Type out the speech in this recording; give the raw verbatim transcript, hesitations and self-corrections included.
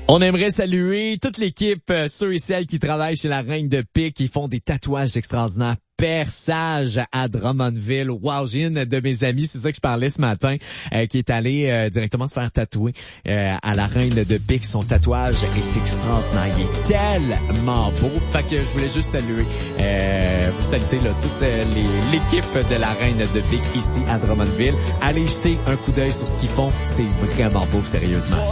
On aimerait saluer toute l'équipe, euh, ceux et celles qui travaillent chez la Reine de Pique, qui font des tatouages extraordinaires. Perçage à Drummondville. Wow, j'ai une de mes amies, c'est ça que je parlais ce matin, euh, qui est allée euh, directement se faire tatouer euh, à la Reine de Pique. Son tatouage est extraordinaire. Il est tellement beau. Fait que je voulais juste saluer, euh, vous saluer là, toute euh, les, l'équipe de la Reine de Pique ici à Drummondville. Allez jeter un coup d'œil sur ce qu'ils font. C'est vraiment beau, sérieusement.